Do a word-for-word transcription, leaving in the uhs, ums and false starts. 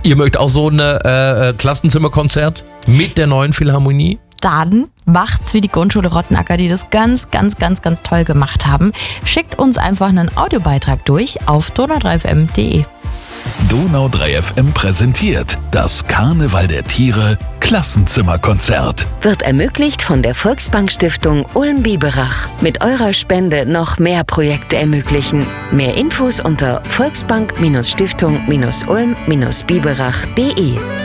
Ihr mögt auch so ein äh, Klassenzimmerkonzert mit der neuen Philharmonie? Dann macht's wie die Grundschule Rottenacker, die das ganz, ganz, ganz, ganz toll gemacht haben. Schickt uns einfach einen Audiobeitrag durch auf donau drei f m punkt d e. Donau drei F M präsentiert das Karneval der Tiere Klassenzimmerkonzert. Wird ermöglicht von der Volksbank Stiftung Ulm-Biberach. Mit eurer Spende noch mehr Projekte ermöglichen. Mehr Infos unter volksbank Stiftung Ulm Biberach punkt de.